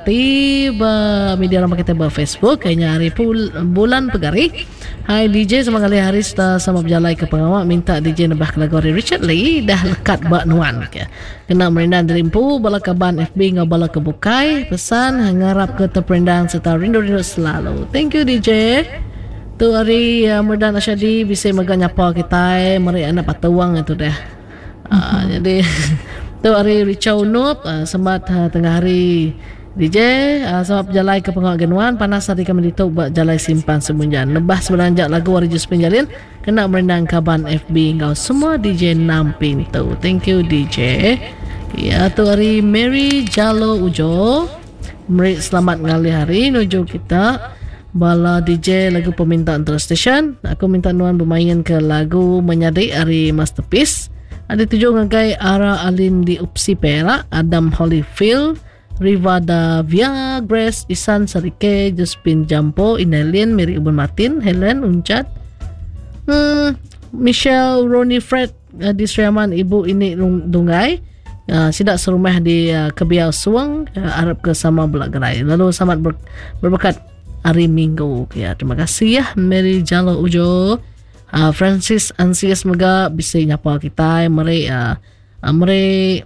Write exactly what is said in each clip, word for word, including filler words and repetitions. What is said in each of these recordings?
ti ba media ramah kita ba Facebook kayaknya hari pul, bulan pegari. Hai D J sama kali hari sta sama berjalai ke pengawak minta D J nebah ke lagu Richard Lee dah lekat bak nuan ke. Kena merendah derimpu bala ke ban F B ngau bala ke bukai pesan ngarap ke terperendang serta rindu-rindu selalu. Thank you D J. Tu hari uh, Merdan Asyadi bisa megah nyapa kita mari anak patuang itu dah. Uh, mm-hmm. Jadi tu hari Richau Nup uh, sempat uh, tengah hari D J uh, sama berjalai ke pengawak genuan panas hari kami dituk buat jalai simpan semunjan lebah sebenanjak lagu warijus penjalin kena merendang kaban F B engkau semua D J enam pintu. Thank you D J. Ya tu hari Mary Jalo Ujo meri selamat ngali hari nuju kita bala D J lagu permintaan terus station. Aku minta nuan bermain ke lagu menyadi hari Masterpiece. Ada tujuh ngagai Ara Alin di Upsi Perak, Adam Holyfield, Rivada Via, Grace Isan Sarike, Josephine Jampo, Inelin, Mary Ubun Martin, Helen Uncat, hmm, Michelle Ronnie Fred uh, di Seriaman Ibu Ini Dungai, uh, sidak serumah di uh, Kebiau Suang, uh, Arab ke sama Belakgerai. Lalu selamat ber, berberkat hari Minggu. Ya, terima kasih ya Mary Jalo Ujo, uh, Francis Ansias Mega bisa nyapa kita, mari uh, uh, mari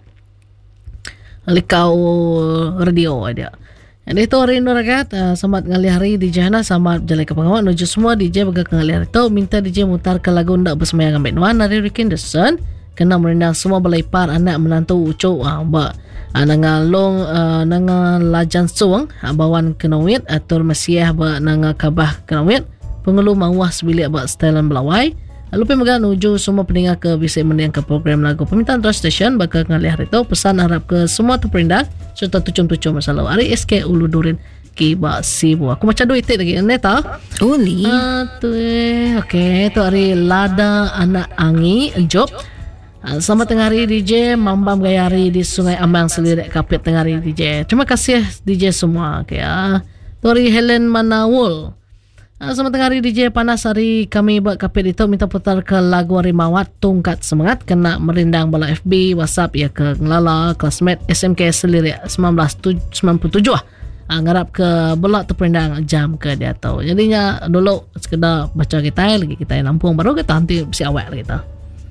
Likau radio dia. Jadi itu hari ini rakyat uh, selamat ngali hari D J Hana selamat jalan ke pengawak nuju semua D J baga ngali hari tu minta D J mutar ke lagu ndak bersemayang ambek nuan dari Rick Anderson kena merendang semua belaipar anak menantu ucu ah ba uh, nangalong uh, nanga lajan suang uh, bawan kenawit atur masiah ba nanga kabah kenawit pengelu mawas bilik ba setelan belawai. Lalu pemegang nuju semua pendengar ke bisa mendengar ke program lagu permintaan terus station bakal ngalih hari itu pesan harap ke semua terperindah serta tucum-tucum masalah hari S K Ulu Durin Kiba Sibu. Aku macam duit lagi neta. Uli. Ah tu eh okey tu hari Lada Anak Angi Job. Uh, selamat tengah hari D J Mambam Gayari di Sungai Ambang Selirik Kapit tengah hari D J. Terima kasih D J semua. Okey ah. Tu hari Helen Manawul. Uh, selamat tengah hari D J panas hari kami buat kapit itu minta putar ke lagu hari Mawat Tungkat Semangat kena merindang bala F B WhatsApp ya ke ngelala classmate S M K Selirik sembilan belas sembilan puluh tujuh ah. Uh, ngarap ke belak terperendang jam ke dia tahu. Jadinya dulu sekedar baca kita lagi kita Lampung baru kita nanti si awak kita.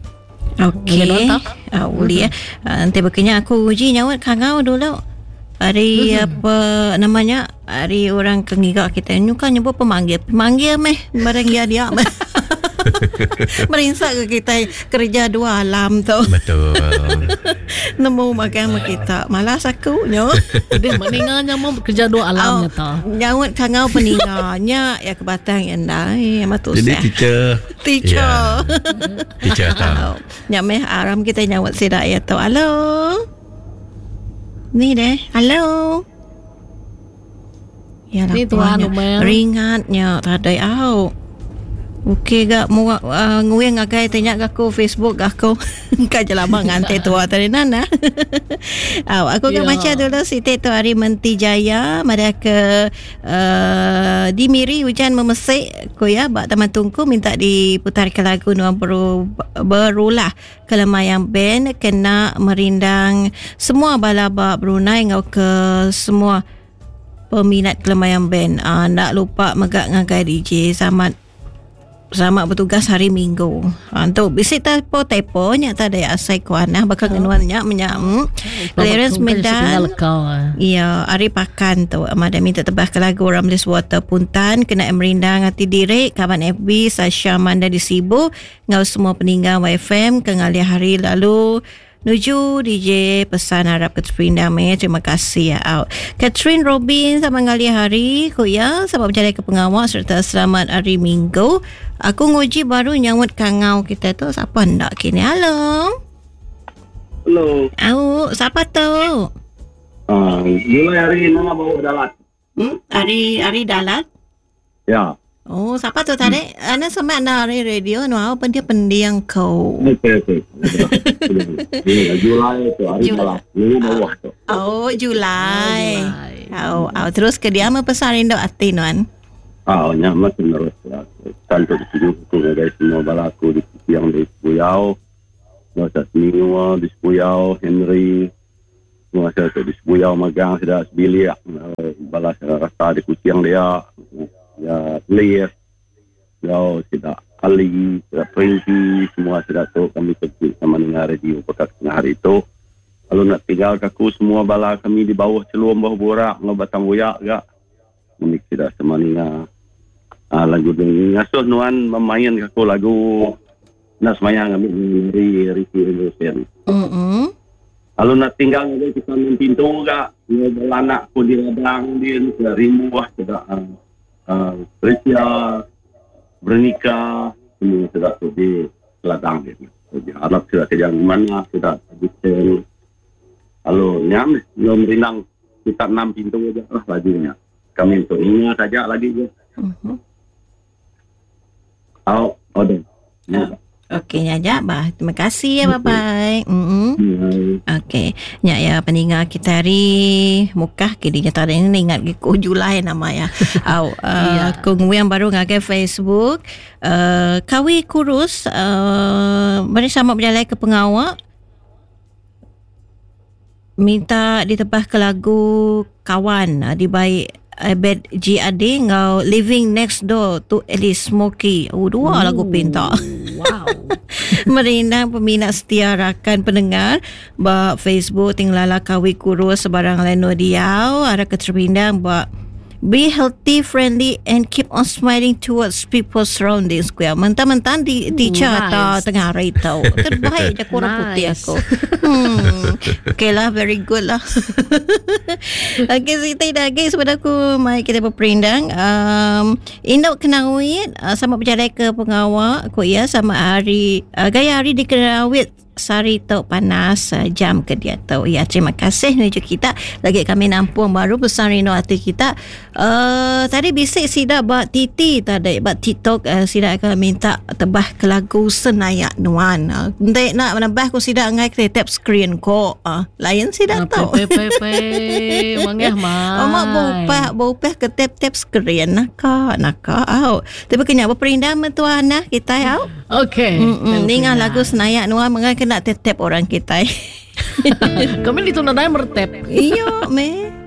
Okey. Ah uli ya. Nanti bekenya aku uji nyawat kangau dulu. Hari mm-hmm. apa namanya? Hari orang kengigak kita ni kan nyebut pemanggil. Pemanggil meh barang dia dia. Merinsak ke kita kerja dua alam tu. Betul. Nemu makan kita. Malas aku nyo. Dia meninggalnya mau kerja dua alamnya oh, tau. Nyawat kangau peninggalnya ya ke Batang yang dai matus. Jadi teacher. Teacher. Yeah. Teacher tau. Nyameh aram kita nyawat sidak ya tau. Halo. Ni deh. Halo. Ya lah. Ni tuan lumayan. Ringatnya tadai au. Okey gak mu uh, nguye ngagai tanya aku Facebook aku. Ka jelama ngante tua tadi nana. Au aku yeah. Ke macam dulu Siti tu hari Menti Jaya mari ke uh, di Miri hujan memesik ko ya bak taman tungku minta diputar ke lagu nuan beru berulah Kelemayang Band kena merindang semua balaba Brunei ngau ke semua peminat Kelemayang Band. Ah uh, nak lupa megak ngagai D J selamat selamat bertugas hari Minggu. Ha, untuk bisik tepo-tepo nya tak ada asai kuanah bakal ngenuan nya menyam. Clearance Medan. Iya, hari pakan tu. Amada minta tebah ke lagu Ramlis Water Puntan kena merindang hati diri kawan F B Sasha Manda di Sibu ngau semua peninggal Y F M kengali hari lalu nuju D J pesan harap Catherine Dame. Terima kasih ya out. Catherine Robin sama ngali hari ko ya sebab berjalan ke pengawak serta selamat hari Minggu. Aku nguji baru nyawat kangau kita tu siapa ndak kini. Halo. Halo. Au, siapa tu? Ah, mulai hari ini nama bawa dalat. Hmm, hari hari dalat? Ya. Oh, siapa tu tadi? Hmm. Ana sama nak hari radio no apa dia pendiang kau. Okey okey. Julai tu hari dalat. Ini bawah tu. Oh, Julai. Oh, oh, terus ke dia apa pesan rindu hati nuan? Ah, nyaman terus. Tanto di sini tu guys semua balaku di yang di Puyau. Masa seminggu di Puyau Henry semua saya tu di sebuyau magang sudah sebilik uh, balas rasa di kucing dia ya layers ya sudah Ali sudah Prinky semua sudah tu kami kecil sama dengar radio pekat tengah hari itu. Kalau nak tinggal kaku semua bala kami di bawah celuam bawah borak ngobatang boyak gak kami sudah sama dengar uh, lagu dengan ngasuh nuan memain kaku lagu nak semayang kami dari Ricky Anderson. Mm-mm. Kalau nak tinggal di kita pintu gak ngobrol anak pun di ladang dia rimuah sudah uh, Malaysia bernikah semua sudah tu di ladang dia. Jadi anak sudah kerja di mana sudah detail. Kalau nyam belum rinang kita enam pintu aja lah lajunya. Kami untuk ingat saja lagi je. Mhm. Oh, ada. Ya. Okey, Nyak bah. Terima kasih ya, bye-bye. Mm-hmm. Ya. Okey, Nyak ya pendengar kita hari mukah kini nyata ini ingat ko Julai nama ya. Au, uh, ko yang baru ngagai Facebook, uh, kawi kurus uh, bersama berjalan ke pengawak minta ditebah ke lagu kawan uh, di baik Abed G Ade ngau Living Next Door to Alice Smokey. Oh, dua Ooh, lagu pinta. Wow. Merindang peminat setia rakan pendengar ba Facebook tinglala kawi kurus sebarang leno diau ada keterpindang ba be healthy, friendly and keep on smiling towards people surrounding square. Mentang-mentang di teacher nice. atau tengah hari tau. Terbaik dah kurang nice. Putih aku. Hmm. Okay lah, very good lah. Okay, kita dah guys pada aku. Mari kita berperindang. Um, Indok kenawit uh, sama berjalan ke pengawak aku ya sama hari uh, gaya hari dikenawit Sari tau panas uh, jam ke dia tau. Ya, terima kasih menuju kita. Lagi kami nampung baru besar rino hati kita. Uh, tadi bisik sida buat Titi tadi buat TikTok uh, sida akan minta tebah ke lagu Senayak Nuan. Uh, Nanti nak menambah ku sida ngai ke tap screen ko. Uh, lain sida tau. Pe pe pe mangeh mai. Omak bopah bopah ke tap tap screen naka naka au. Tapi kena berperindang mentuan nah kita au. Okey. Ningan lagu Senayak Nuan mengai nak tetep orang kita. Kami ditunda dah mertep. Iya, me.